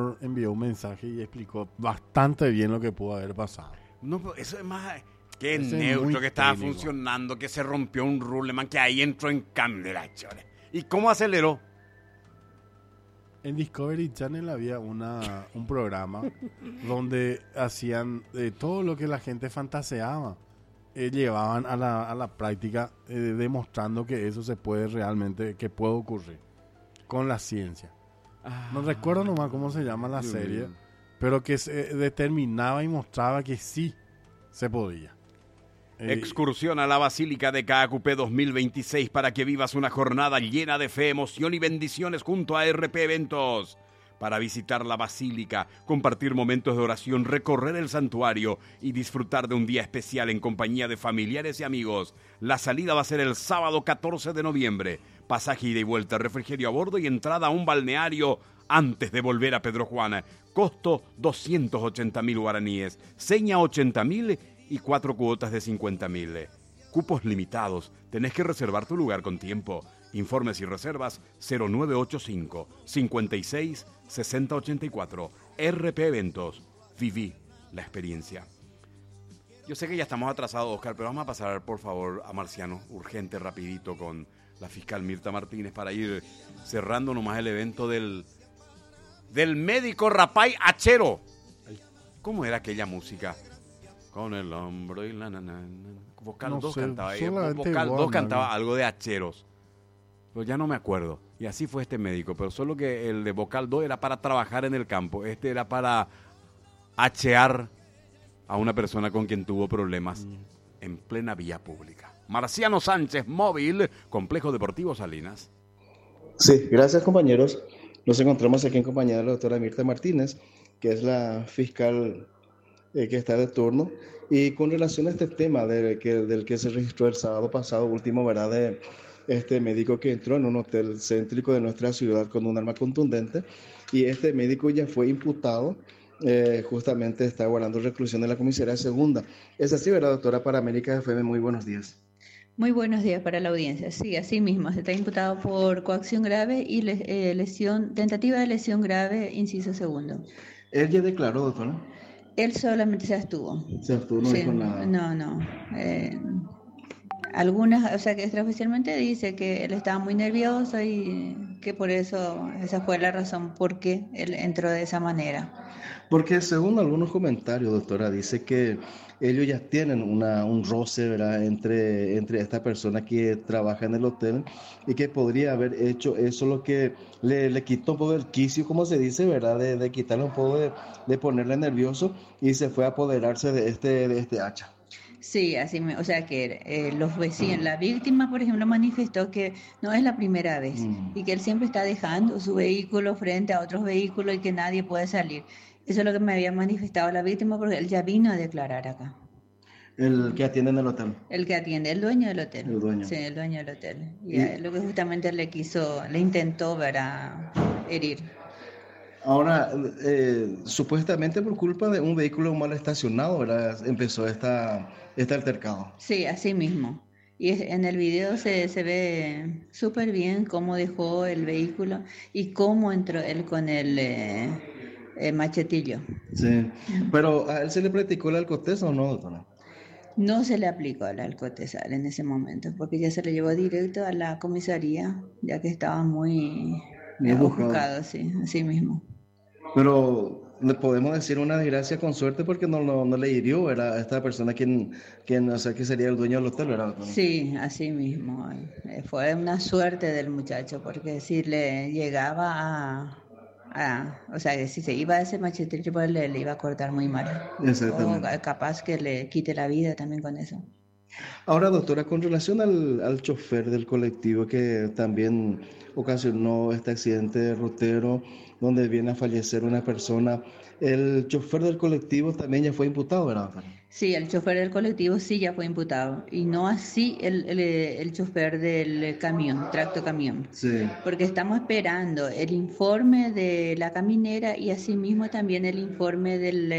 doctor envió un mensaje y explicó bastante bien lo que pudo haber pasado. No, pero eso es más... Qué Ese es neutro, muy que estaba técnico. funcionando, que se rompió un ruleman, que ahí entró en candela, chole. ¿Y cómo aceleró? En Discovery Channel había un programa donde hacían todo lo que la gente fantaseaba. Llevaban a la práctica, demostrando que eso se puede realmente, que puede ocurrir con la ciencia. No recuerdo nomás cómo se llama la serie, pero que se determinaba y mostraba que sí se podía. Excursión a la Basílica de KQP 2026 para que vivas una jornada llena de fe, emoción y bendiciones junto a RP Eventos. Para visitar la Basílica, compartir momentos de oración, recorrer el santuario y disfrutar de un día especial en compañía de familiares y amigos. La salida va a ser el sábado 14 de noviembre. Pasaje ida y vuelta, refrigerio a bordo y entrada a un balneario antes de volver a Pedro Juan. Costo 280.000 guaraníes, seña 80.000 y 4 cuotas de 50.000. Cupos limitados. Tenés que reservar tu lugar con tiempo. Informes y reservas 0985 56 60 84. RP Eventos. Viví la experiencia. Yo sé que ya estamos atrasados, Oscar, pero vamos a pasar, por favor, a Marciano, urgente, rapidito, con la fiscal Mirta Martínez para ir cerrando nomás el evento del médico Rapay Achero. ¿Cómo era aquella música? Con el hombro y la Vocal No 2 sé, cantaba. solamente Vocal 2 Wanda, cantaba ¿no? algo de acheros. Pero ya no me acuerdo. Y así fue este médico. Pero solo que el de Vocal 2 era para trabajar en el campo. Este era para achear a una persona con quien tuvo problemas en plena vía pública. Marciano Sánchez, móvil, Complejo Deportivo Salinas. Sí, gracias compañeros. Nos encontramos aquí en compañía de la doctora Mirta Martínez, que es la fiscal que está de turno. Y con relación a este tema del que se registró el sábado pasado último, ¿verdad? De este médico que entró en un hotel céntrico de nuestra ciudad con un arma contundente. Y este médico ya fue imputado, justamente está guardando reclusión en la comisaría segunda. Es así, ¿verdad, doctora? Para América FM, muy buenos días. Muy buenos días para la audiencia. Sí, así mismo. Se está imputado por coacción grave y tentativa de lesión grave, inciso segundo. ¿Él ya declaró, doctora? Él solamente se abstuvo. Se abstuvo, no Sí, dijo nada. No. Algunas, o sea, que extraoficialmente dice que él estaba muy nervioso y que por eso, esa fue la razón por qué él entró de esa manera. Porque según algunos comentarios, doctora, dice que ellos ya tienen un roce, ¿verdad? entre esta persona que trabaja en el hotel y que podría haber hecho eso, lo que le quitó un poco el quicio, como se dice, ¿verdad? De quitarle un poco de ponerle nervioso y se fue a apoderarse de este hacha. Sí, o sea que los vecinos, la víctima, por ejemplo, manifestó que no es la primera vez y que él siempre está dejando su vehículo frente a otros vehículos y que nadie puede salir. Eso es lo que me había manifestado la víctima porque él ya vino a declarar acá. El que atiende en el hotel. El que atiende, el dueño del hotel. El dueño. Sí, el dueño del hotel. Y a él lo que justamente le intentó ver a herir. Ahora, supuestamente por culpa de un vehículo mal estacionado, ¿verdad? Empezó este altercado. Sí, así mismo. Y en el video se ve súper bien cómo dejó el vehículo y cómo entró él con el machetillo. Sí, pero ¿a él se le practicó el alcotés o no, doctora? No se le aplicó al alcotesal en ese momento, porque ya se le llevó directo a la comisaría, ya que estaba muy ofuscado, sí, así mismo. Pero le podemos decir una desgracia con suerte porque no le hirió, ¿verdad? A esta persona quien, o sea, que sería el dueño del hotel, ¿verdad? Sí, así mismo. Fue una suerte del muchacho, porque si le llegaba o sea, que si se iba a ese machetillo, pues le iba a cortar muy mal. Exactamente. O capaz que le quite la vida también con eso. Ahora, doctora, con relación al chofer del colectivo que también ocasionó este accidente rutero donde viene a fallecer una persona, el chofer del colectivo también ya fue imputado, ¿verdad? Sí, el chofer del colectivo sí ya fue imputado y no así el chofer del camión, tracto camión. Sí. Porque estamos esperando el informe de la caminera y asimismo también el informe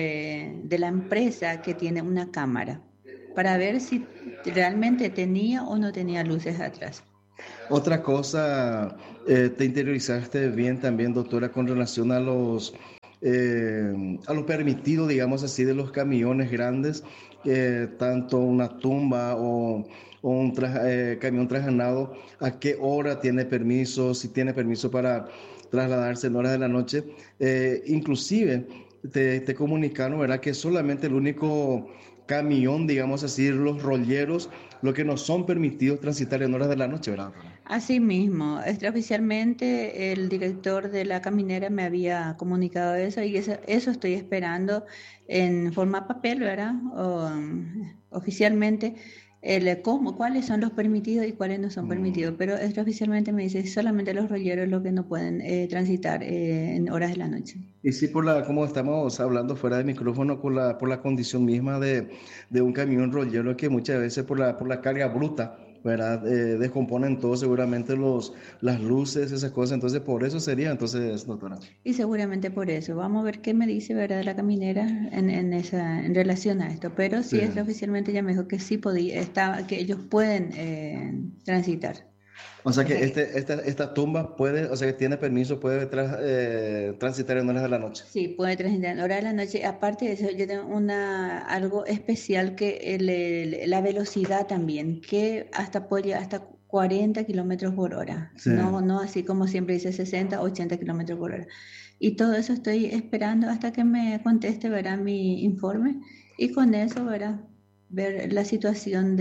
de la empresa que tiene una cámara para ver si realmente tenía o no tenía luces atrás. Otra cosa, te interiorizaste bien también, doctora, con relación a los a lo permitido, digamos así, de los camiones grandes, tanto una tumba o un camión trasganado, a qué hora tiene permiso, si tiene permiso para trasladarse en horas de la noche. Inclusive te comunicaron, ¿verdad?, que solamente el único camión, digamos así, los rolleros, lo que no son permitidos transitar en horas de la noche, ¿verdad? Así mismo, extraoficialmente el director de la caminera me había comunicado eso y eso estoy esperando en forma papel, ¿verdad? Oficialmente, cuáles son los permitidos y cuáles no son permitidos, pero extraoficialmente me dice solamente los rolleros los que no pueden transitar en horas de la noche. Y sí, como estamos hablando fuera de micrófono, por la condición misma de un camión rollero que muchas veces por la carga bruta, ¿verdad? Descomponen todo, seguramente las luces, esas cosas, entonces por eso sería, entonces, doctora. Y seguramente por eso, vamos a ver qué me dice, ¿verdad?, la caminera en relación a esto, pero sí, oficialmente ya me dijo que sí podía, que ellos pueden transitar. O sea que esta tumba puede, o sea que tiene permiso, puede transitar en horas de la noche. Sí, puede transitar en horas de la noche. Aparte de eso, yo tengo algo especial que la velocidad también, que puede llegar hasta 40 kilómetros por hora. Sí. No así como siempre dice 60, 80 kilómetros por hora. Y todo eso estoy esperando hasta que me conteste, verá, mi informe. Y con eso, verá, ver la situación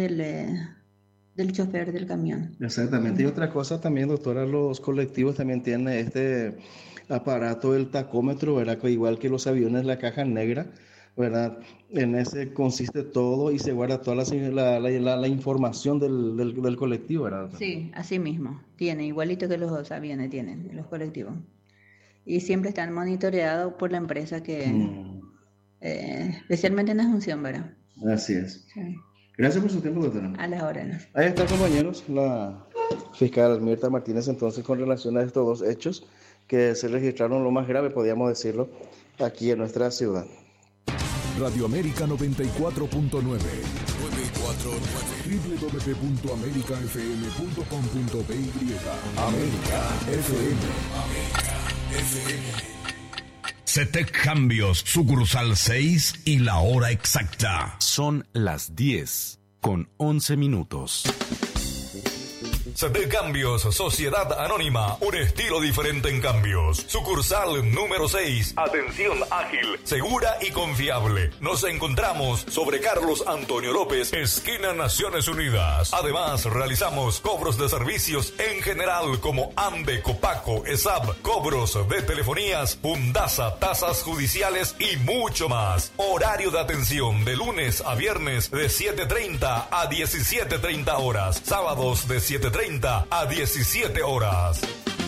del chofer del camión. Exactamente. Y otra cosa también, doctora, los colectivos también tienen este aparato, el tacómetro, ¿verdad? Que igual que los aviones, la caja negra, ¿verdad? En ese consiste todo y se guarda toda la información del colectivo, ¿verdad? Sí, así mismo. Tiene, igualito que los aviones tienen, los colectivos. Y siempre están monitoreados por la empresa especialmente en Asunción, ¿verdad? Así es. Sí. Gracias por su tiempo, doctora. A las órdenes. Ahí está, compañeros, la fiscal Mirta Martínez, entonces, con relación a estos dos hechos que se registraron, lo más grave, podríamos decirlo, aquí en nuestra ciudad. Radio América 94.9. www.americafm.com.py. América FM. CETEC Cambios, sucursal 6 y la hora exacta. Son las 10:11. CETEC Cambios, Sociedad Anónima, un estilo diferente en cambios. Sucursal número 6, atención ágil, segura y confiable. Nos encontramos sobre Carlos Antonio López, esquina Naciones Unidas. Además, realizamos cobros de servicios en general como AMBE, Copaco, ESAB, cobros de telefonías, Fundasa, tasas judiciales y mucho más. Horario de atención de lunes a viernes de 7:30 a 17:30 horas. Sábados de 7:30 a 17 horas.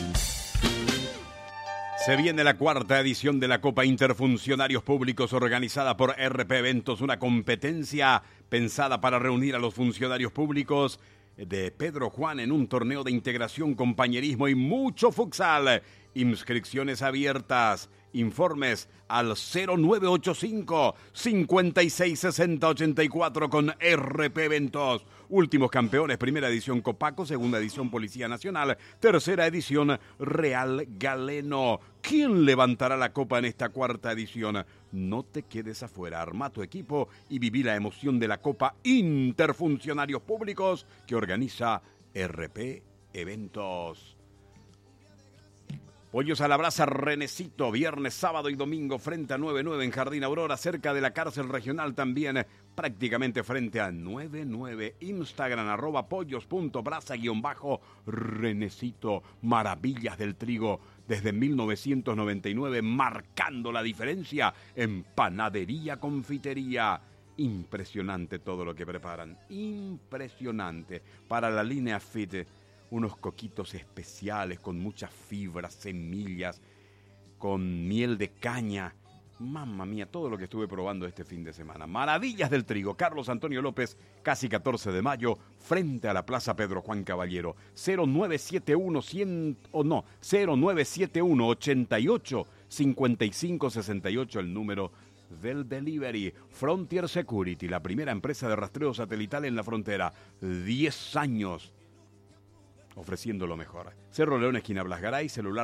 Se viene la cuarta edición de la Copa Interfuncionarios Públicos organizada por RP Eventos, una competencia pensada para reunir a los funcionarios públicos de Pedro Juan en un torneo de integración, compañerismo y mucho futsal. Inscripciones abiertas. Informes al 0985 566084 con RP Eventos. Últimos campeones, primera edición Copaco, segunda edición Policía Nacional, tercera edición Real Galeno. ¿Quién levantará la copa en esta cuarta edición? No te quedes afuera, arma tu equipo y viví la emoción de la Copa Interfuncionarios Públicos que organiza RP Eventos. Pollos a la brasa Renecito, viernes, sábado y domingo frente a 99 en Jardín Aurora, cerca de la cárcel regional también, prácticamente frente a 99. Instagram @pollos.brasa_Renecito, maravillas del trigo desde 1999, marcando la diferencia en panadería, confitería. Impresionante todo lo que preparan, impresionante. Para la línea Fit, unos coquitos especiales con muchas fibras, semillas, con miel de caña. Mamma mía, todo lo que estuve probando este fin de semana. Maravillas del trigo. Carlos Antonio López, casi 14 de mayo, frente a la Plaza Pedro Juan Caballero. 0971 88 55 68, el número del delivery. Frontier Security, la primera empresa de rastreo satelital en la frontera. 10 años ofreciendo lo mejor. Cerro León, esquina Blas Garay, celular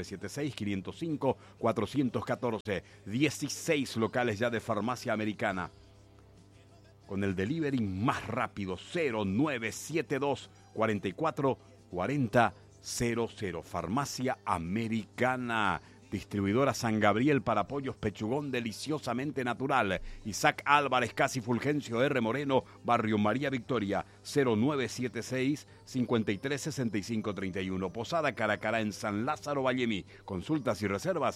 0976-505-414. 16 locales ya de Farmacia Americana. Con el delivery más rápido, 0972-444000. Farmacia Americana. Distribuidora San Gabriel para pollos Pechugón deliciosamente natural. Isaac Álvarez, Casi Fulgencio R. Moreno, Barrio María Victoria, 0976-536531. Posada Caracará en San Lázaro Vallemí. Consultas y reservas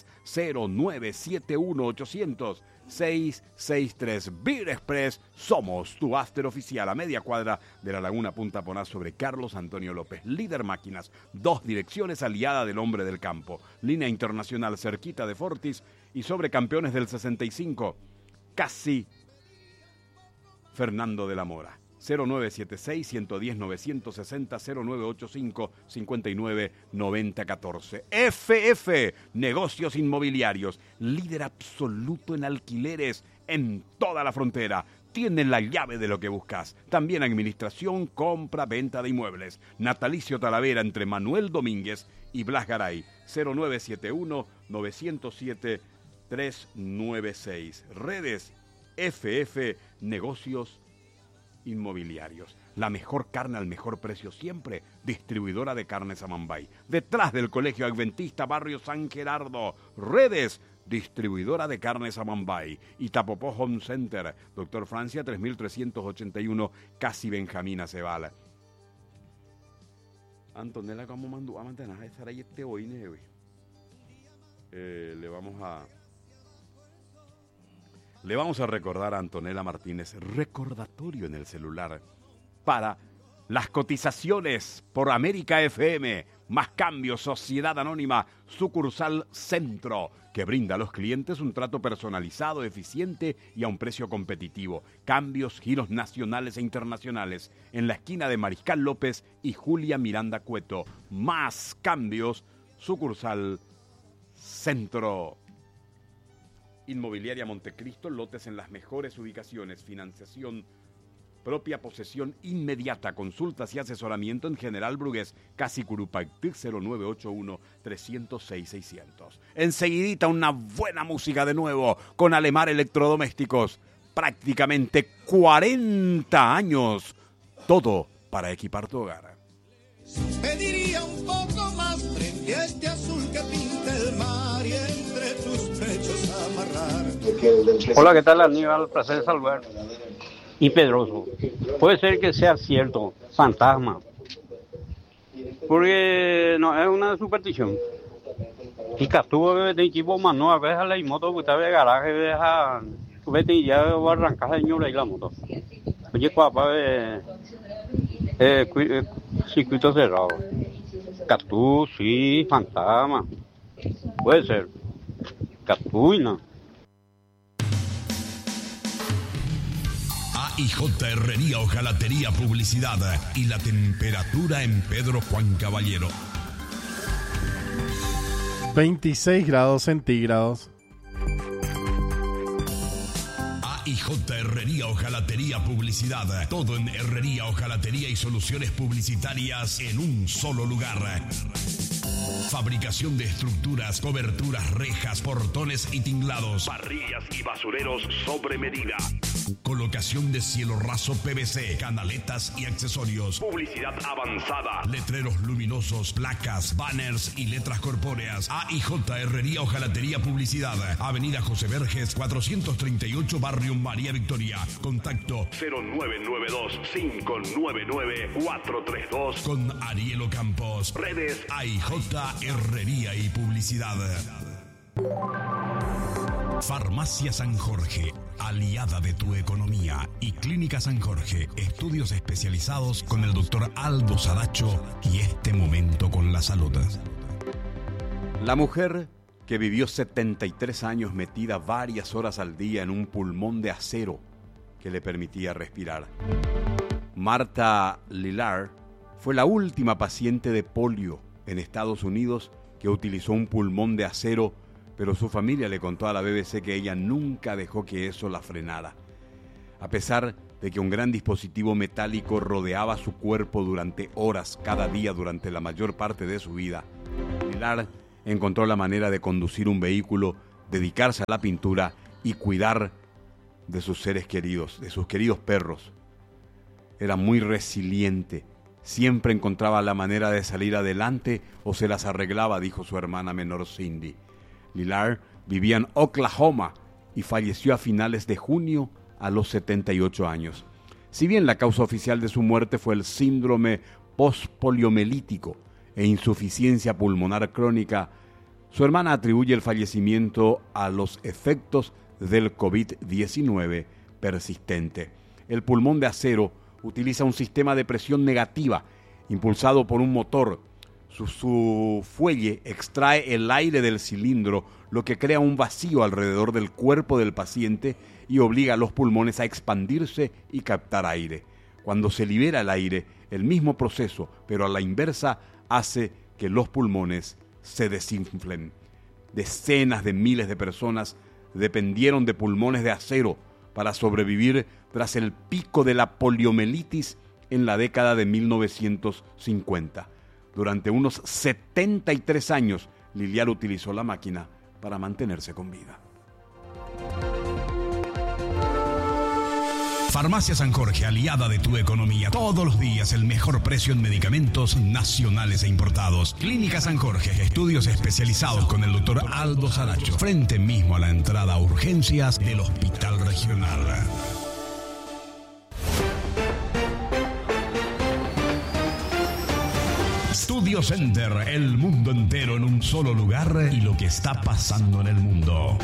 0971-800-663. Beer Express, somos tu after oficial a media cuadra de la Laguna Punta Poná sobre Carlos Antonio López. Líder Máquinas, 2 direcciones, aliada del hombre del campo. Línea internacional cerquita de Fortis y sobre Campeones del 65, casi Fernando de la Mora. 0976-110-960, 0985-599014. FF, Negocios Inmobiliarios, líder absoluto en alquileres en toda la frontera. Tienen la llave de lo que buscas. También administración, compra, venta de inmuebles. Natalicio Talavera entre Manuel Domínguez y Blas Garay. 0971-907-396. Redes FF Negocios Inmobiliarios. La mejor carne al mejor precio siempre. Distribuidora de carnes Amambay. Detrás del Colegio Adventista, Barrio San Gerardo. Redes distribuidora de carnes Amambay. Itapopó Home Center. Doctor Francia 3381, casi Benjamín Aceval. Antonella, ¿cómo mandó a mantener a estar ahí este hoy, Neve? Le vamos a recordar a Antonella Martínez, recordatorio en el celular para las cotizaciones por América FM, Más Cambios, Sociedad Anónima, sucursal Centro, que brinda a los clientes un trato personalizado, eficiente y a un precio competitivo. Cambios, giros nacionales e internacionales en la esquina de Mariscal López y Julia Miranda Cueto. Más Cambios, sucursal Centro. Inmobiliaria Montecristo, lotes en las mejores ubicaciones, financiación propia, posesión inmediata, consultas y asesoramiento en General Brugués, casi Curupaytic, 0981-306-600. Enseguidita una buena música de nuevo con Alemar Electrodomésticos. Prácticamente 40 años, todo para equipar tu hogar. Pediría un poco más frente a este azul que pinta el mar y entre tus pechos amarrar. Hola, ¿qué tal, Aníbal? Placer saludar. Y Pedroso, puede ser que sea cierto, fantasma, porque no es una superstición. Y Castuvo de equipo mano a veces la moto que está de garaje deja vete ya va a arrancar señora y la moto. Oye, papá, circuito cerrado. Castuvo, sí, fantasma, puede ser. Castuvo y no. AIJ Herrería, Hojalatería, Publicidad y la temperatura en Pedro Juan Caballero. 26 grados centígrados. AIJ Herrería, Hojalatería, Publicidad. Todo en herrería, hojalatería y soluciones publicitarias en un solo lugar. Fabricación de estructuras, coberturas, rejas, portones y tinglados. Parrillas y basureros sobre medida. Colocación de cielo raso PVC, canaletas y accesorios. Publicidad avanzada. Letreros luminosos, placas, banners y letras corpóreas. AIJ Herrería, Hojalatería, Publicidad. Avenida José Verges, 438, Barrio María Victoria. Contacto 0992-599-432 con Ariel Campos. Redes AIJ Herrería y Publicidad. Farmacia San Jorge, aliada de tu economía, y Clínica San Jorge, estudios especializados con el doctor Aldo Sadacho y este momento con la salud. La mujer que vivió 73 años metida varias horas al día en un pulmón de acero que le permitía respirar. Marta Lilar fue la última paciente de polio en Estados Unidos que utilizó un pulmón de acero, pero su familia le contó a la BBC que ella nunca dejó que eso la frenara. A pesar de que un gran dispositivo metálico rodeaba su cuerpo durante horas cada día durante la mayor parte de su vida, Lilar encontró la manera de conducir un vehículo, dedicarse a la pintura y cuidar de sus seres queridos, de sus queridos perros. Era muy resiliente, siempre encontraba la manera de salir adelante o se las arreglaba, dijo su hermana menor Cindy. Lilar vivía en Oklahoma y falleció a finales de junio a los 78 años. Si bien la causa oficial de su muerte fue el síndrome postpoliomelítico e insuficiencia pulmonar crónica, su hermana atribuye el fallecimiento a los efectos del COVID-19 persistente. El pulmón de acero utiliza un sistema de presión negativa impulsado por un motor. Su fuelle extrae el aire del cilindro, lo que crea un vacío alrededor del cuerpo del paciente y obliga a los pulmones a expandirse y captar aire. Cuando se libera el aire, el mismo proceso, pero a la inversa, hace que los pulmones se desinflen. Decenas de miles de personas dependieron de pulmones de acero para sobrevivir tras el pico de la poliomielitis en la década de 1950. Durante unos 73 años, Lilar utilizó la máquina para mantenerse con vida. Farmacia San Jorge, aliada de tu economía. Todos los días el mejor precio en medicamentos nacionales e importados. Clínica San Jorge, estudios especializados con el doctor Aldo Saracho. Frente mismo a la entrada a urgencias del Hospital Regional. Studio Center, el mundo entero en un solo lugar y lo que está pasando en el mundo.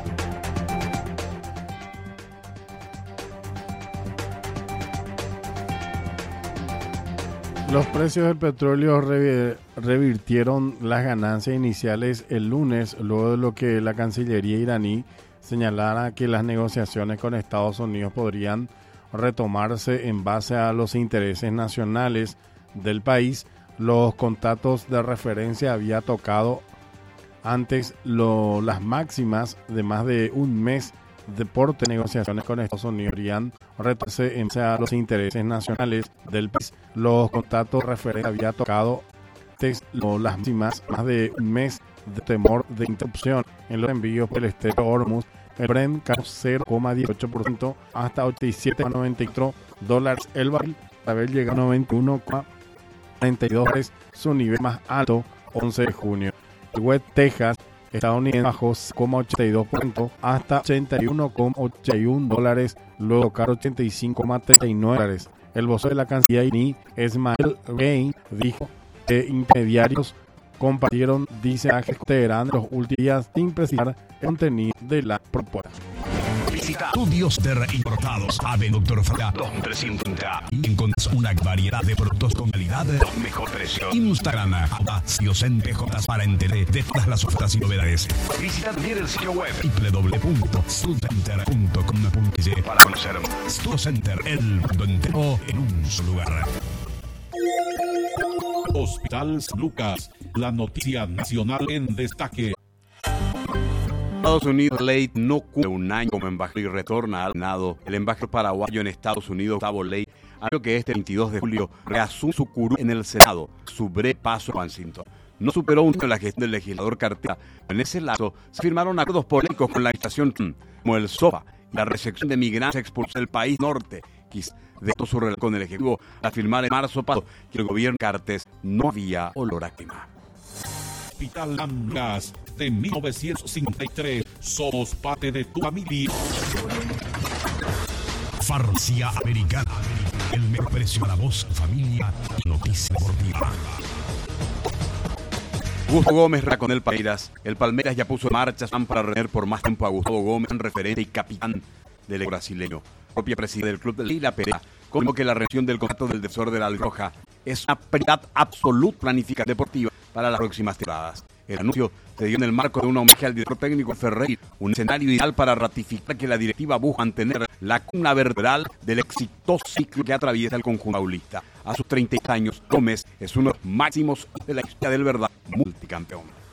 Los precios del petróleo revirtieron las ganancias iniciales el lunes, luego de lo que la Cancillería iraní señalara que las negociaciones con Estados Unidos podrían retomarse en base a los intereses nacionales del país. Los contratos de referencia había tocado antes las máximas de más de un mes de negociaciones con Estados Unidos podrían retomarse en base a los intereses nacionales del país. Los contratos de referencia había tocado antes las máximas más de un mes de temor de interrupción en los envíos por el estrecho de Hormuz. El Brent cayó 0,18% hasta $87,94 el barril, para haber llegado a 91,42, su nivel más alto 11 de junio. El West Texas estadounidense bajó 0,82% hasta $81,81, luego tocar $85,39. El vocero de la Cancillería iraní, Esmail Gain, dijo que intermediarios compartieron dice Teherán en los últimos días sin precisar el contenido de la propuesta. Visita Estudios de Importados, Ave Doctor Fraga 2350 y encuentras una variedad de productos con calidad, mejor precio. Instagram, @StudioCenterJ para enterar de todas las ofertas y novedades. Visita también el sitio web www.studiocenter.com.es para conocer Studio Center, el mundo entero en un solo lugar. Hospital San Lucas, la noticia nacional en destaque. Estados Unidos, Ley no cumple un año como embajador y retorna al Senado. El embajador paraguayo en Estados Unidos, Gustavo Ley, anunció que este 22 de julio reasume su curul en el Senado, su breve paso a Washington. No superó un año la gestión del legislador Cartera. En ese lapso se firmaron acuerdos políticos con la administración como el SOFA y la recepción de migrantes expulsados del país norte. Quizás de todo su relación con el Ejecutivo al firmar en marzo pasado que el gobierno Cartes no había olor a quema. Hospital Amblas de 1953. Somos parte de tu familia. Farmacia Americana. El mejor precio a la voz, familia y noticia deportiva. Gustavo Gómez con el Palmeiras. El Palmeiras ya puso en marcha para retener por más tiempo a Gustavo Gómez, referente y capitán del equipo brasileño. Propia presidenta del club de Leila Pereira confirmó que la renovación del contrato del defensor de la Alroja es una prioridad absoluta planificación deportiva para las próximas temporadas. El anuncio se dio en el marco de un homenaje al director técnico Ferreira, un escenario ideal para ratificar que la directiva busca mantener la columna vertebral del exitoso ciclo que atraviesa el conjunto paulista. A sus 30 años, Gómez es uno de los máximos de la historia del verdad multicampeón.